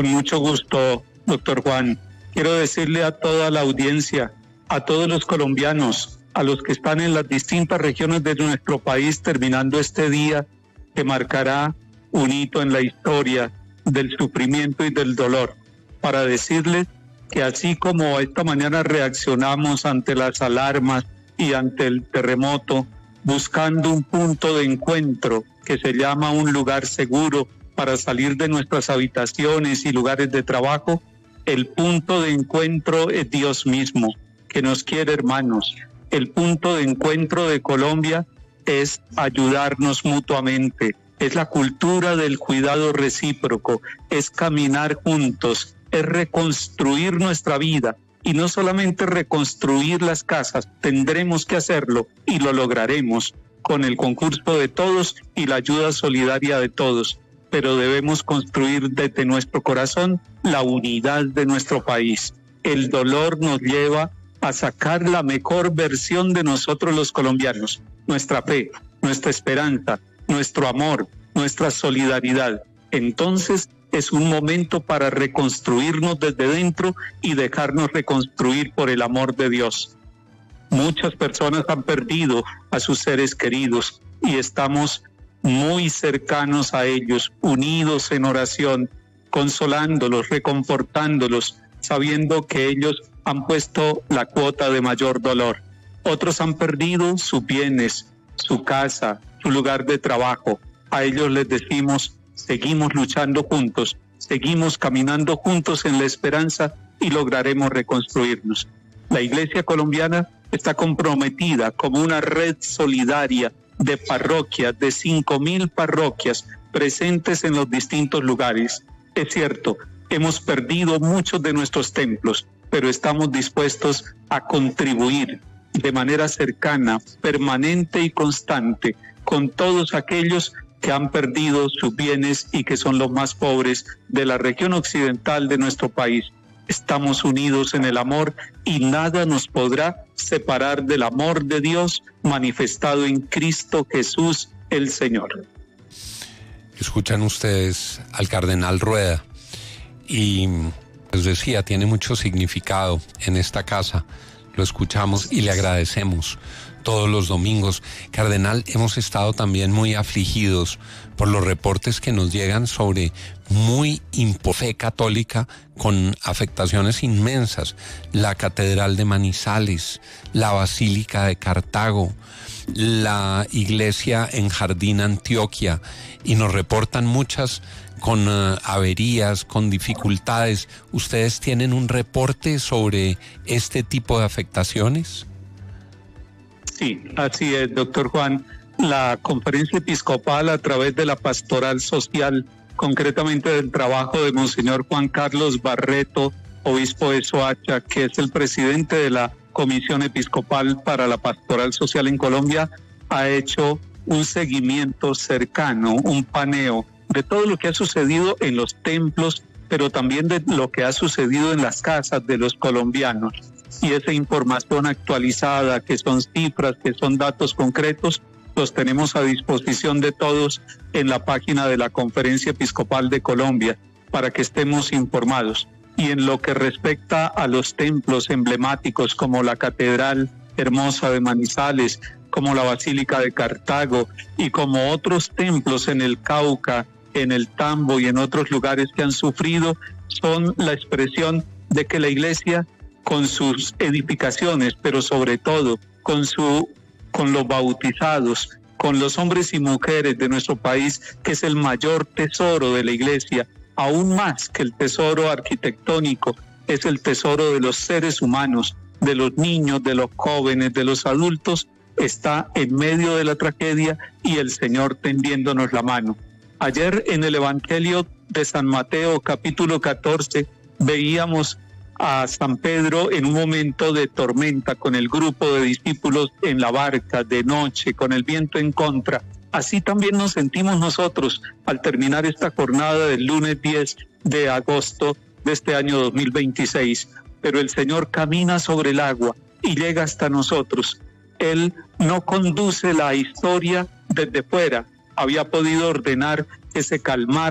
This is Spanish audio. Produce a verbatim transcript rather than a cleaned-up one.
Con mucho gusto, doctor Juan. Quiero decirle a toda la audiencia, a todos los colombianos, a los que están en las distintas regiones de nuestro país terminando este día que marcará un hito en la historia del sufrimiento y del dolor, para decirles que así como esta mañana reaccionamos ante las alarmas y ante el terremoto, buscando un punto de encuentro que se llama un lugar seguro para salir de nuestras habitaciones y lugares de trabajo, el punto de encuentro es Dios mismo, que nos quiere hermanos. El punto de encuentro de Colombia es ayudarnos mutuamente, es la cultura del cuidado recíproco, es caminar juntos, es reconstruir nuestra vida. Y no solamente reconstruir las casas, tendremos que hacerlo y lo lograremos con el concurso de todos y la ayuda solidaria de todos. Pero debemos construir desde nuestro corazón la unidad de nuestro país. El dolor nos lleva a sacar la mejor versión de nosotros los colombianos, nuestra fe, nuestra esperanza, nuestro amor, nuestra solidaridad. Entonces es un momento para reconstruirnos desde dentro y dejarnos reconstruir por el amor de Dios. Muchas personas han perdido a sus seres queridos y estamos muy cercanos a ellos, unidos en oración, consolándolos, reconfortándolos, sabiendo que ellos han puesto la cuota de mayor dolor. Otros han perdido sus bienes, su casa, su lugar de trabajo. A ellos les decimos, seguimos luchando juntos, seguimos caminando juntos en la esperanza y lograremos reconstruirnos. La Iglesia colombiana está comprometida como una red solidaria de parroquias, de cinco mil parroquias presentes en los distintos lugares. Es cierto, hemos perdido muchos de nuestros templos, pero estamos dispuestos a contribuir de manera cercana, permanente y constante con todos aquellos que han perdido sus bienes y que son los más pobres de la región occidental de nuestro país. Estamos unidos en el amor y nada nos podrá separar del amor de Dios manifestado en Cristo Jesús el Señor. Escuchan ustedes al cardenal Rueda y les decía, tiene mucho significado en esta casa. Lo escuchamos y le agradecemos todos los domingos. Cardenal, hemos estado también muy afligidos por los reportes que nos llegan sobre muy fe católica con afectaciones inmensas. La Catedral de Manizales, la Basílica de Cartago, la iglesia en Jardín, Antioquia, y nos reportan muchas con uh, averías, con dificultades. ¿Ustedes tienen un reporte sobre este tipo de afectaciones? Sí, así es, doctor Juan. La Conferencia Episcopal, a través de la Pastoral Social, concretamente del trabajo de Monseñor Juan Carlos Barreto, obispo de Soacha, que es el presidente de la Comisión Episcopal para la Pastoral Social en Colombia, ha hecho un seguimiento cercano, un paneo de todo lo que ha sucedido en los templos, pero también de lo que ha sucedido en las casas de los colombianos. Y esa información actualizada, que son cifras, que son datos concretos, los tenemos a disposición de todos en la página de la Conferencia Episcopal de Colombia, para que estemos informados. Y en lo que respecta a los templos emblemáticos como la Catedral Hermosa de Manizales, como la Basílica de Cartago y como otros templos en el Cauca, en el Tambo y en otros lugares que han sufrido, son la expresión de que la Iglesia, con sus edificaciones, pero sobre todo con su, con los bautizados, con los hombres y mujeres de nuestro país, que es el mayor tesoro de la Iglesia, aún más que el tesoro arquitectónico, es el tesoro de los seres humanos, de los niños, de los jóvenes, de los adultos, está en medio de la tragedia y el Señor tendiéndonos la mano. Ayer en el Evangelio de San Mateo, capítulo catorce, veíamos a San Pedro en un momento de tormenta con el grupo de discípulos en la barca de noche, con el viento en contra. Así también nos sentimos nosotros al terminar esta jornada del lunes diez de agosto de este año dos mil veintiséis. Pero el Señor camina sobre el agua y llega hasta nosotros. Él no conduce la historia desde fuera. Había podido ordenar que se calmara